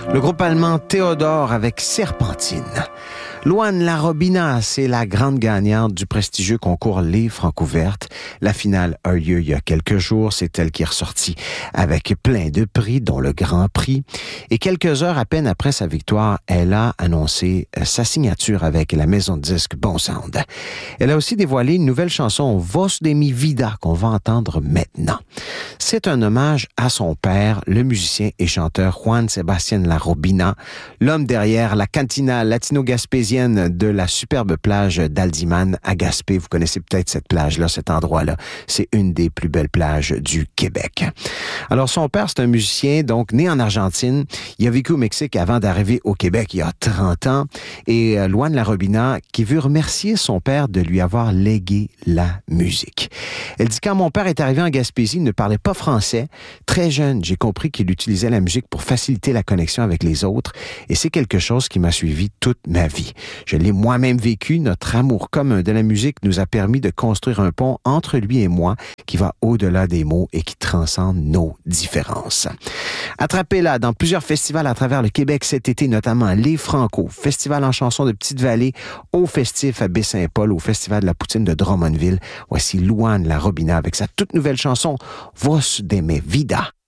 Le groupe allemand Théodore avec Serpentine. Louane Larobina, c'est la grande gagnante du prestigieux concours Les Francouvertes. La finale a eu lieu il y a quelques jours. C'est elle qui est ressortie avec plein de prix, dont le Grand Prix. Et quelques heures à peine après sa victoire, elle a annoncé sa signature avec la maison de disques Bon Sound. Elle a aussi dévoilé une nouvelle chanson, Vos de mi vida, qu'on va entendre maintenant. C'est un hommage à son père, le musicien et chanteur Juan Sebastián Larobina, l'homme derrière la cantina latino-gaspésienne de la superbe plage d'Aldiman à Gaspé. Vous connaissez peut-être cette plage-là, cet endroit-là. C'est une des plus belles plages du Québec. Alors, son père, c'est un musicien, donc né en Argentine. Il a vécu au Mexique avant d'arriver au Québec il y a 30 ans. Et Louane Larobina, qui veut remercier son père de lui avoir légué la musique. Elle dit, quand mon père est arrivé en Gaspésie, il ne parlait pas français. Très jeune, j'ai compris qu'il utilisait la musique pour faciliter la connexion avec les autres. Et c'est quelque chose qui m'a suivi toute ma vie. Je l'ai moi-même vécu. Notre amour commun de la musique nous a permis de construire un pont entre lui et moi qui va au-delà des mots et qui transcende nos différences. Attrapez-la dans plusieurs festivals à travers le Québec cet été, notamment les Franco, Festival en chanson de Petite-Vallée, au Festif à Baie-Saint-Paul, au Festival de la Poutine de Drummondville. Voici Louane Larobina avec sa toute nouvelle chanson Vos de mi vida.